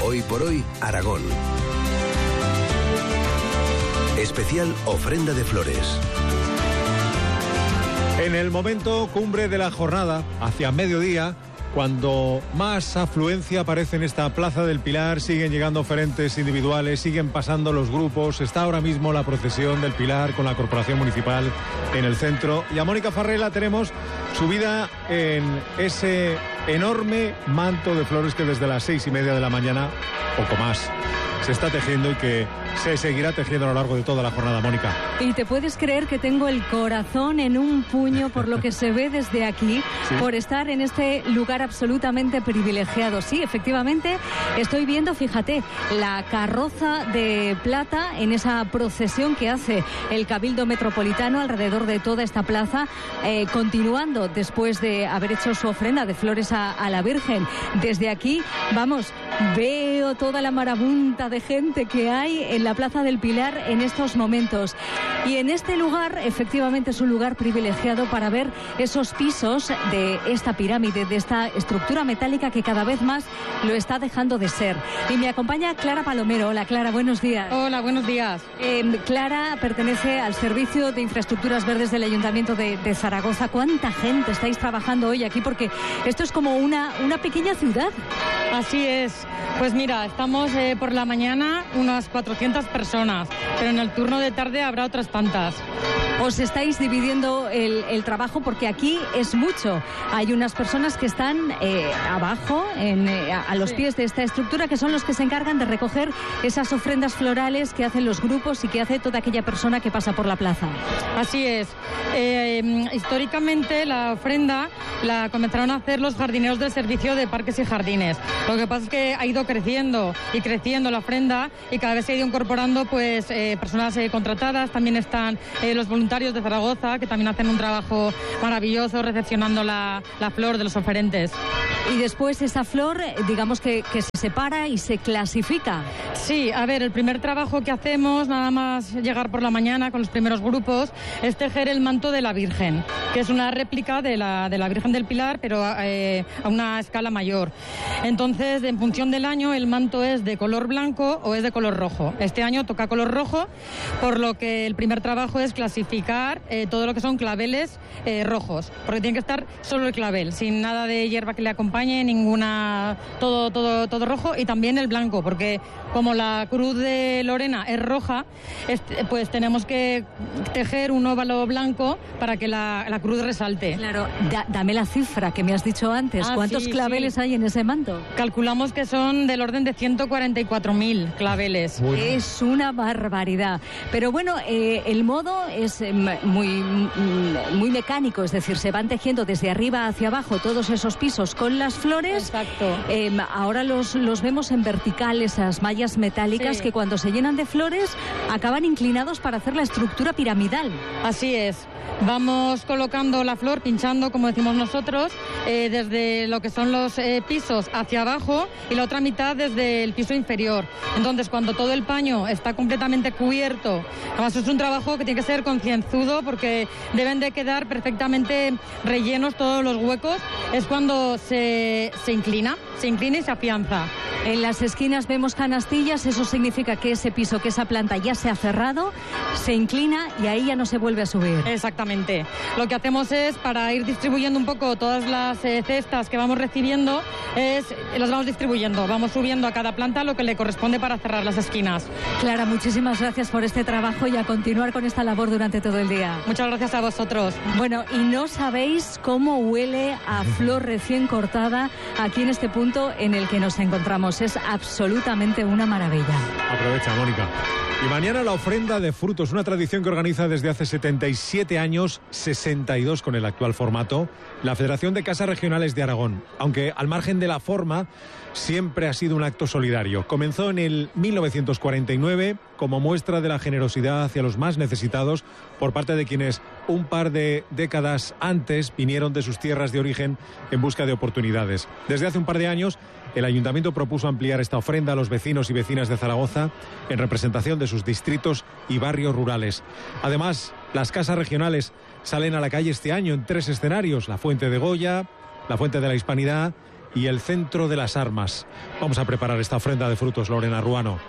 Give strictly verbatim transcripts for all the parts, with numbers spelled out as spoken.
Hoy por hoy, Aragón. Especial ofrenda de flores. En el momento cumbre de la jornada, hacia mediodía, cuando más afluencia aparece en esta Plaza del Pilar, siguen llegando oferentes individuales, siguen pasando los grupos, está ahora mismo la procesión del Pilar con la Corporación Municipal en el centro. Y a Mónica Farré la tenemos subida en ese enorme manto de flores que desde las seis y media de la mañana, poco más, se está tejiendo y que se seguirá tejiendo a lo largo de toda la jornada, Mónica. Y te puedes creer que tengo el corazón en un puño por lo que se ve desde aquí, ¿sí? Por estar en este lugar absolutamente privilegiado. Sí, efectivamente, estoy viendo, fíjate, la carroza de plata en esa procesión que hace el Cabildo Metropolitano alrededor de toda esta plaza, eh, continuando después de haber hecho su ofrenda de flores a, a la Virgen. Desde aquí, vamos, veo toda la marabunta de gente que hay en la Plaza del Pilar en estos momentos. Y en este lugar, efectivamente, es un lugar privilegiado para ver esos pisos de esta pirámide, de esta estructura metálica que cada vez más lo está dejando de ser. Y me acompaña Clara Palomero. Hola, Clara, buenos días. Hola, buenos días. Eh, Clara pertenece al Servicio de Infraestructuras Verdes del Ayuntamiento de, de Zaragoza. ¿Cuánta gente estáis trabajando hoy aquí? Porque esto es como una, una pequeña ciudad. Así es. Pues mira, estamos eh, por la mañana unas cuatrocientas personas, pero en el turno de tarde habrá otras tantas. Os estáis dividiendo el, el trabajo porque aquí es mucho. Hay unas personas que están eh, abajo, en, eh, a los pies de esta estructura, que son los que se encargan de recoger esas ofrendas florales que hacen los grupos y que hace toda aquella persona que pasa por la plaza. Así es. Eh, históricamente la ofrenda la comenzaron a hacer los jardineros del Servicio de Parques y Jardines. Lo que pasa es que ha ido creciendo y creciendo la ofrenda y cada vez se ha ido incorporando pues eh, personas eh, contratadas. También están eh, los voluntarios de Zaragoza, que también hacen un trabajo maravilloso recepcionando la, la flor de los oferentes. Y después esa flor, digamos que, que se separa y se clasifica. Sí, a ver, el primer trabajo que hacemos, nada más llegar por la mañana con los primeros grupos, es tejer el manto de la Virgen, que es una réplica de la, de la Virgen del Pilar, pero eh, a una escala mayor. Entonces, en función del año, el manto es de color blanco o es de color rojo. Este año toca color rojo, por lo que el primer trabajo es clasificar eh, todo lo que son claveles eh, rojos, porque tiene que estar solo el clavel, sin nada de hierba que le acompañe, ninguna, todo, todo, todo rojo, y también el blanco, porque como la cruz de Lorena es roja, este, pues tenemos que tejer un óvalo blanco para que la, la cruz resalte. Claro, da, dame la cifra que me has dicho antes. Ah, ¿Cuántos sí, claveles sí. hay en ese manto? Calculamos que son del orden de ciento cuarenta y cuatro mil claveles. Bueno. Es una barbaridad. Pero bueno, eh, el modo es eh, muy, muy mecánico, es decir, se van tejiendo desde arriba hacia abajo todos esos pisos con las flores. Exacto. Eh, ahora los, los vemos en vertical, esas mallas metálicas, sí, que cuando se llenan de flores acaban inclinados para hacer la estructura piramidal. Así es. Vamos colocando la flor, pinchando, como decimos nosotros, eh, desde lo que son los eh, pisos hacia abajo y la otra mitad desde el piso inferior. Entonces, cuando todo el paño está completamente cubierto, además es un trabajo que tiene que ser concienzudo porque deben de quedar perfectamente rellenos todos los huecos, es cuando se, se inclina, se inclina y se afianza. En las esquinas vemos canastillas, eso significa que ese piso, que esa planta ya se ha cerrado, se inclina y ahí ya no se vuelve a subir. Exactamente. Lo que hacemos es, para ir distribuyendo un poco todas las eh, cestas que vamos recibiendo, es las vamos distribuyendo, vamos subiendo a cada planta lo que le corresponde para cerrar las esquinas. Clara, muchísimas gracias por este trabajo y a continuar con esta labor durante todo el día. Muchas gracias a vosotros. Bueno, y no sabéis cómo huele a flor recién cortada aquí en este punto en el que nos encontramos. Es absolutamente una maravilla. Aprovecha, Mónica. Y mañana la ofrenda de frutos, una tradición que organiza desde hace setenta y siete años, sesenta y dos con el actual formato, la Federación de Casas Regionales de Aragón. Aunque al margen de la forma, siempre ha sido un acto solidario. Comenzó en el mil novecientos cuarenta y nueve como muestra de la generosidad hacia los más necesitados por parte de quienes un par de décadas antes vinieron de sus tierras de origen en busca de oportunidades. Desde hace un par de años, el Ayuntamiento propuso ampliar esta ofrenda a los vecinos y vecinas de Zaragoza en representación de sus distritos y barrios rurales. Además, las casas regionales salen a la calle este año en tres escenarios: la Fuente de Goya, la Fuente de la Hispanidad y el centro de las armas. Vamos a preparar esta ofrenda de frutos, Lorena Ruano.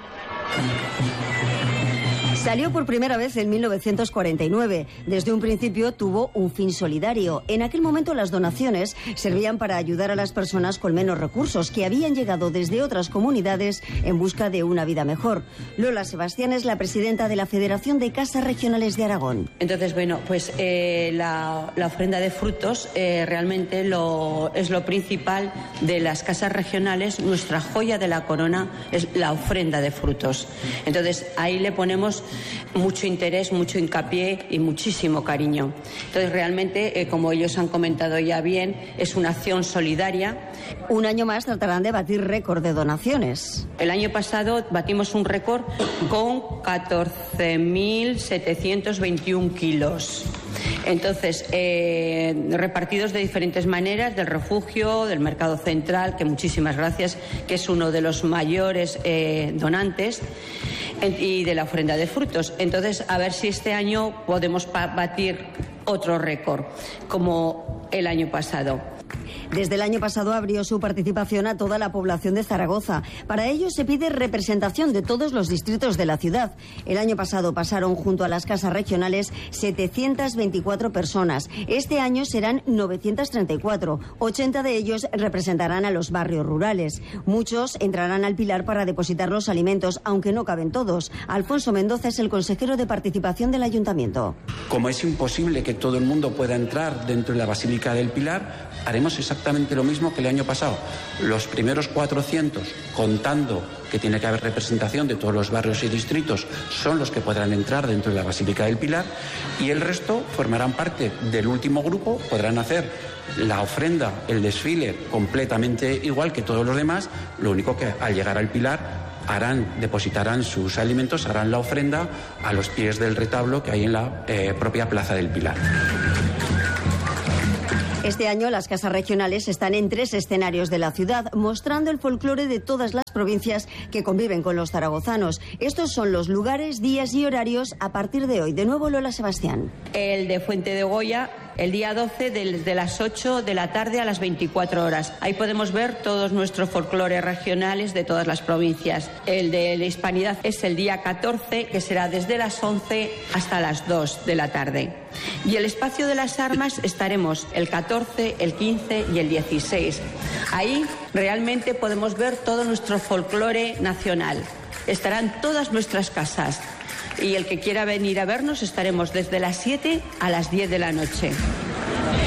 Salió por primera vez en mil novecientos cuarenta y nueve. Desde un principio tuvo un fin solidario. En aquel momento las donaciones servían para ayudar a las personas con menos recursos que habían llegado desde otras comunidades en busca de una vida mejor. Lola Sebastián es la presidenta de la Federación de Casas Regionales de Aragón. Entonces, bueno, pues eh, la, la ofrenda de frutos eh, realmente lo, es lo principal de las casas regionales. Nuestra joya de la corona es la ofrenda de frutos. Entonces, ahí le ponemos mucho interés, mucho hincapié y muchísimo cariño. Entonces, realmente, eh, como ellos han comentado ya bien, es una acción solidaria. Un año más tratarán de batir récord de donaciones. El año pasado batimos un récord con catorce mil setecientos veintiún kilos. Entonces, eh, repartidos de diferentes maneras, del refugio, del mercado central, que muchísimas gracias, que es uno de los mayores eh, donantes, y de la ofrenda de frutos. Entonces, a ver si este año podemos batir otro récord, como el año pasado. Desde el año pasado abrió su participación a toda la población de Zaragoza. Para ello se pide representación de todos los distritos de la ciudad. El año pasado pasaron junto a las casas regionales setecientas veinticuatro personas. Este año serán novecientas treinta y cuatro. ochenta de ellos representarán a los barrios rurales. Muchos entrarán al Pilar para depositar los alimentos, aunque no caben todos. Alfonso Mendoza es el consejero de participación del Ayuntamiento. Como es imposible que todo el mundo pueda entrar dentro de la Basílica del Pilar, haremos exactamente lo mismo que el año pasado. Los primeros cuatrocientos, contando que tiene que haber representación de todos los barrios y distritos, son los que podrán entrar dentro de la Basílica del Pilar, y el resto formarán parte del último grupo, podrán hacer la ofrenda, el desfile completamente igual que todos los demás. Lo único que al llegar al Pilar harán, depositarán sus alimentos, harán la ofrenda a los pies del retablo que hay en la eh, propia Plaza del Pilar. Este año las casas regionales están en tres escenarios de la ciudad, mostrando el folclore de todas las provincias que conviven con los zaragozanos. Estos son los lugares, días y horarios a partir de hoy. De nuevo, Lola Sebastián. El de Fuente de Goya, el día doce, desde las ocho de la tarde a las veinticuatro horas. Ahí podemos ver todos nuestros folclores regionales de todas las provincias. El de la Hispanidad es el día catorce, que será desde las once hasta las dos de la tarde. Y el espacio de las armas estaremos el catorce, el quince y el dieciséis. Ahí realmente podemos ver todo nuestro folclore nacional. Estarán todas nuestras casas. Y el que quiera venir a vernos, estaremos desde las siete a las diez de la noche.